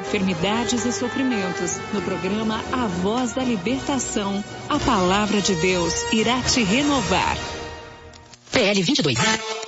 enfermidades e sofrimentos. No programa A Voz da Libertação, a palavra de Deus irá te renovar. PL 22.